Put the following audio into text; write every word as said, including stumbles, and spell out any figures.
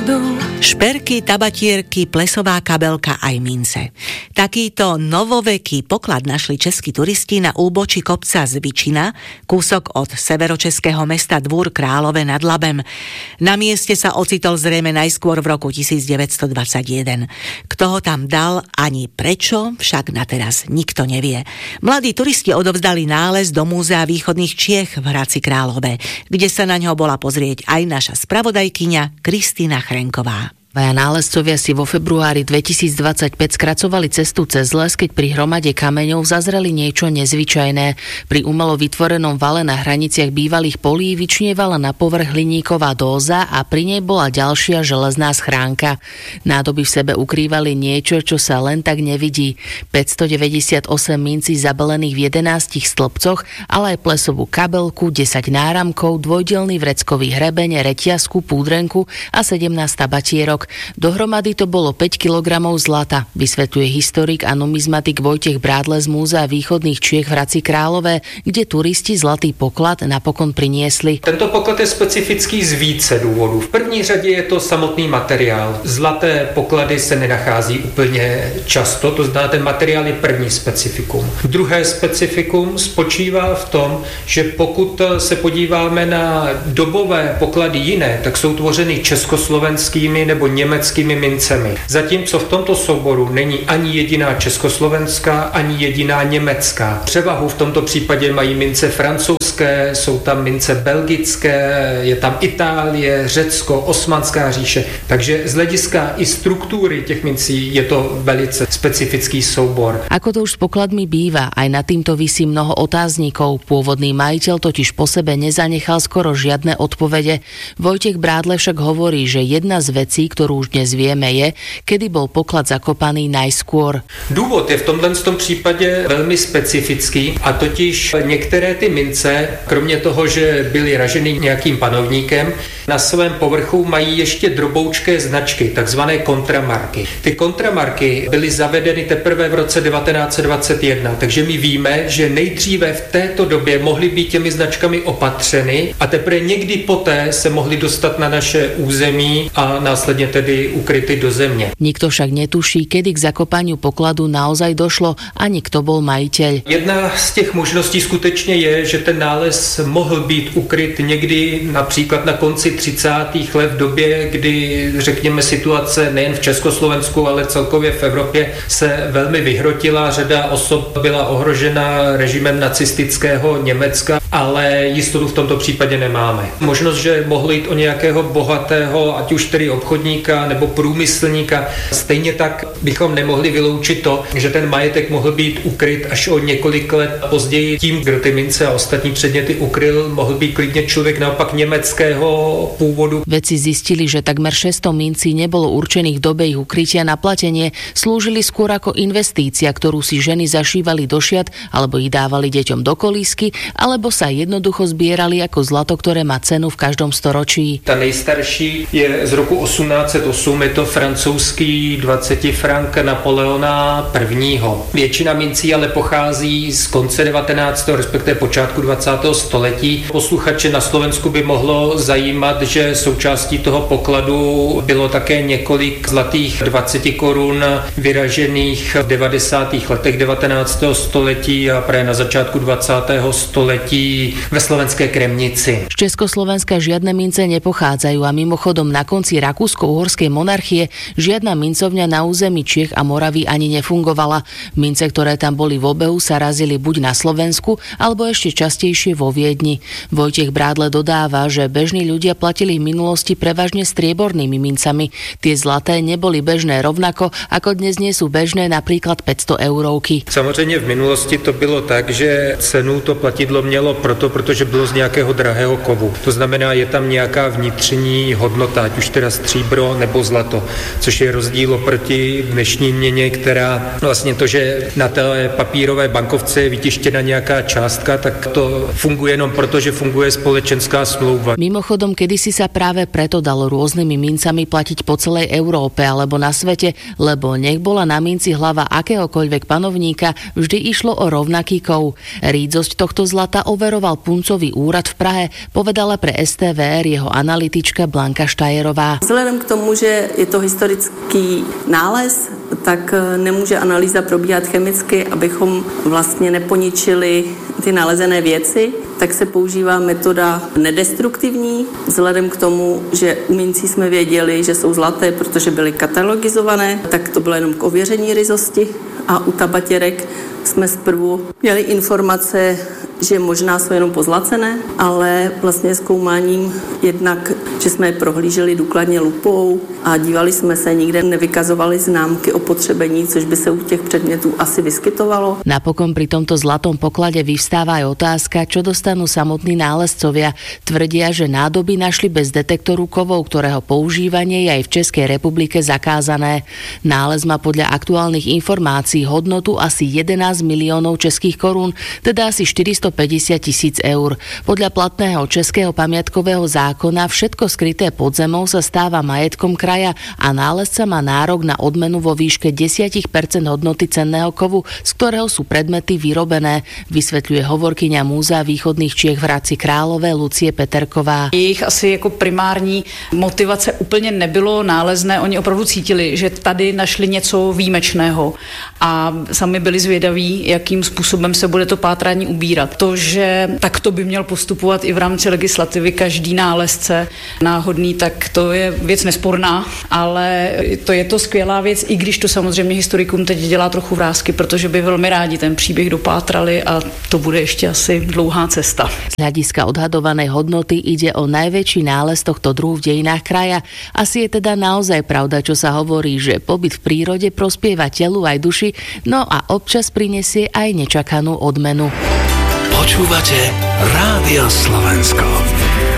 náhodou. Šperky, tabatierky, plesová kabelka aj mince. Takýto novoveký poklad našli českí turisti na úbočí kopca Zvičina, kúsok od severočeského mesta Dvůr Králové nad Labem. Na mieste sa ocitol zrejme najskôr v roku devätnásťstodvadsaťjeden. Kto ho tam dal ani prečo, však na teraz nikto nevie. Mladí turisti odovzdali nález do Múzea východných Čiech v Hradci Králové, kde sa na ňo bola pozrieť aj naša spravodajkyňa Kristína Chrenková. Vaja nálezcovia si vo februári dvetisícdvadsaťpäť skracovali cestu cez les, keď pri hromade kameňov zazreli niečo nezvyčajné. Pri umelo vytvorenom vale na hraniciach bývalých polí vyčnievala na povrch hliníková dóza a pri nej bola ďalšia železná schránka. Nádoby v sebe ukrývali niečo, čo sa len tak nevidí. päťstodeväťdesiatosem mincí zabalených v jedenástich stĺpcoch, ale aj plesovú kabelku, desať náramkov, dvojdielny vreckový hrebeň, reťazku, púdrenku a sedemnásť tabatierok. Dohromady to bolo päť kilogramov zlata, vysvetľuje historik a numizmatik Vojtech Brádle z Múzea východných Čiech v Hradci Králové, kde turisti zlatý poklad napokon priniesli. Tento poklad je specifický z více důvodů. V první řadě je to samotný materiál. Zlaté poklady se nenachází úplně často, to znamená, ten materiál je první specifikum. Druhé specifikum spočívá v tom, že pokud se podíváme na dobové poklady jiné, tak jsou tvořeny československými nebo německými mincemi. Zatímco v tomto souboru není ani jediná československá, ani jediná německá. Převahu v tomto případě mají mince francouzské, jsou tam mince belgické, je tam Itálie, Řecko, Osmanská říše. Takže z hlediska i struktury těch mincí je to velice specifický soubor. Ako to už s pokladmi býva, aj nad týmto visí mnoho otáznikov. Pôvodný majiteľ totiž po sebe nezanechal skoro žiadne odpovede. Vojtech Brádle však hovorí, že jedna z vecí, ktorú už dnes vieme, je, kedy bol poklad zakopaný najskôr. Důvod je v tomhle případě velmi specifický a totiž některé ty mince, kromě toho, že byly raženy nějakým panovníkem, na svém povrchu mají ještě droboučké značky, takzvané kontramarky. Ty kontramarky byly zavedeny teprve v roce devatenáct set dvacet jedna, takže my víme, že nejdříve v této době mohly být těmi značkami opatřeny a teprve někdy poté se mohly dostat na naše území a následně tedy ukryty do země. Nikto však netuší, kedy k zakopaniu pokladu naozaj došlo, ani kto bol majiteľ. Jedna z těch možností skutečně je, že ten nález mohl být ukryt někdy například na konci třicátých let v době, kdy řekněme situace nejen v Československu, ale celkově v Evropě se velmi vyhrotila. Řada osob byla ohrožena režimem nacistického Německa, ale jistotu v tomto případě nemáme. Možnost, že mohlo jít o nějakého bohatého, ať už tedy obchodníka nebo průmyslníka. Stejně tak bychom nemohli vyloučit to, že ten majetek mohl být ukryt až o několik let později. Tím, kdo ty mince a ostatní předměty ukryl, mohl být klidně člověk naopak německého pôvodu. Vedci zistili, že takmer šesťsto mincí nebolo určených v dobe ich ukrytia na platenie, slúžili skôr ako investícia, ktorú si ženy zašívali do šiat alebo ich dávali deťom do kolísky, alebo sa jednoducho zbierali ako zlato, ktoré má cenu v každom storočí. Ta nejstarší je z roku osmnáct set osm, je to francouzský dvacet frank Napoleona prvního. Většina mincí ale pochází z konce devatenáctého respektive počátku dvacátého století. Posluchače na Slovensku by mohlo zajímat, že součástí toho pokladu bylo také několik zlatých dvacet korun vyražených v devadesátých letech devatenáctého století a právě na začátku dvacátého století ve slovenské Kremnici. Z Československa žiadne mince nepochádzajú a mimochodom na konci rakúsko-uhorskej monarchie žiadna mincovňa na území Čiech a Moravy ani nefungovala. Mince, ktoré tam boli v obehu, sa razili buď na Slovensku, alebo ešte častejšie vo Viedni. Vojtech Brádle dodáva, že bežní ľudia platili v minulosti prevažne striebornými mincami. Tie zlaté neboli bežné rovnako, ako dnes nie sú bežné napríklad päťsto eurovky. Samozřejmě v minulosti to bylo tak, že cenu to platidlo mělo proto, protože bylo z nějakého drahého kovu. To znamená, je tam nějaká vnitřní hodnota, ať už teda stříbro nebo zlato, což je rozdíl oproti dnešní měně, která vlastně to, že na té papírové bankovce je vytištěna nějaká částka, tak to funguje jenom proto, že funguje společenská smlouva. Mimochodom, kedysi sa práve preto dalo rôznymi mincami platiť po celej Európe alebo na svete, lebo nech bola na minci hlava akéhokoľvek panovníka, vždy išlo o rovnaký kov. Rídzosť tohto zlata overoval poveroval puncový úrad v Prahe, povedala pre es té vé er jeho analytička Blanka Štajerová. Vzhledem k tomu, že je to historický nález, tak nemůže analýza probíhat chemicky, abychom vlastně neponičili ty nalezené věci, tak se používá metoda nedestruktivní, vzhledem k tomu, že u mincí jsme věděli, že jsou zlaté, protože byly katalogizované, tak to bylo jenom k ověření ryzosti, a u tabatěrek jsme zprvu měli informace, že možná jsou jenom pozlacené, ale vlastně zkoumáním jednak, že jsme je prohlíželi důkladně lupou a dívali jsme se, nikde nevykazovali známky opotřebení, což by se u těch předmětů asi vyskytovalo. Napokon pri tomto zlatom poklade vyvstáva aj otázka, čo dostanú samotní nálezcovia. Tvrdia, že nádoby našli bez detektoru kovov, ktorého používanie je aj v Českej republike zakázané. Nález má podľa aktuálnych informácií hodnotu asi jedenásť miliónov českých korún, teda asi štyristopäťdesiat tisíc eur. Podľa platného českého pamiatkového zákona všetko skryté pod zemou sa stáva majetkom kraja a nálezca má nárok na odmenu vo výške desať percent hodnoty cenného kovu, z ktorého sú predmety vyrobené, vysvetľuje hovorkyňa Múzea východných Čiech v Hradci Králové Lucie Peterková. Jejich asi jako primární motivace úplně nebylo nálezné, oni opravdu cítili, že tady našli něco výjimečného a sami byli zvědaví, jakým způsobem se bude to pátrání ubírat. To, že takto by měl postupovat i v rámci legislativy každý nálezce náhodný, tak to je věc nesporná, ale to je to skvělá věc, i když to samozřejmě historikům teď dělá trochu vrásky, protože by velmi rádi ten příběh dopátrali a to bude ještě asi dlouhá cesta. Z hľadiska odhadovanej hodnoty ide o najväčší nález tohto druhu v dejinách kraja. Asi je teda naozaj pravda, čo sa hovorí, že pobyt v prírode prospieva telu aj duši, no a občas prinesie aj nečakanú odmenu. Počúvate Rádio Slovensko.